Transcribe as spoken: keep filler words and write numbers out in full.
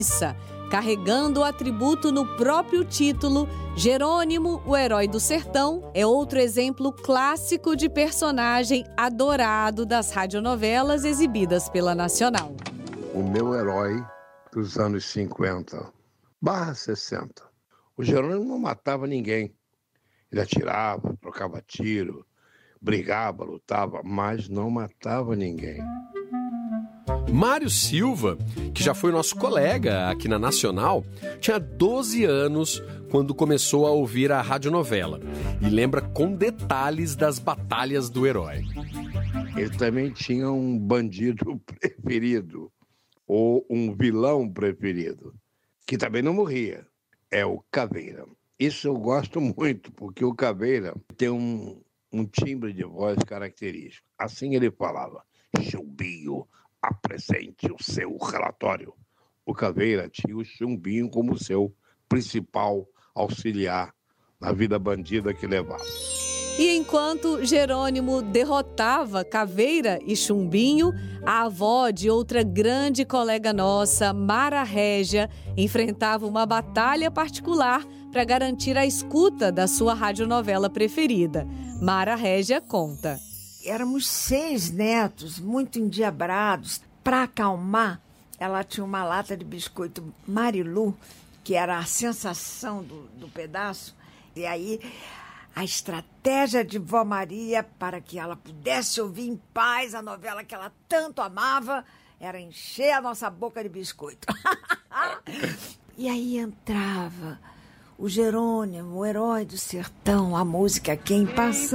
Carregando o atributo no próprio título, Jerônimo, o herói do sertão, é outro exemplo clássico de personagem adorado das radionovelas exibidas pela Nacional. O meu herói dos anos cinquenta barra sessenta. O Jerônimo não matava ninguém. Ele atirava, trocava tiro, brigava, lutava, mas não matava ninguém. Mário Silva, que já foi nosso colega aqui na Nacional, tinha doze anos quando começou a ouvir a radionovela e lembra com detalhes das batalhas do herói. Ele também tinha um bandido preferido, ou um vilão preferido, que também não morria, é o Caveira. Isso eu gosto muito, porque o Caveira tem um, um timbre de voz característico. Assim ele falava: Chumbinho, apresente o seu relatório. O Caveira tinha o Chumbinho como seu principal auxiliar na vida bandida que levava. E enquanto Jerônimo derrotava Caveira e Chumbinho, a avó de outra grande colega nossa, Mara Régia, enfrentava uma batalha particular para garantir a escuta da sua radionovela preferida. Mara Régia conta. Éramos seis netos, muito endiabrados. Para acalmar, ela tinha uma lata de biscoito Marilu, que era a sensação do, do pedaço. E aí, a estratégia de Vó Maria para que ela pudesse ouvir em paz a novela que ela tanto amava era encher a nossa boca de biscoito. E aí entrava o Jerônimo, o herói do sertão, a música Quem Passa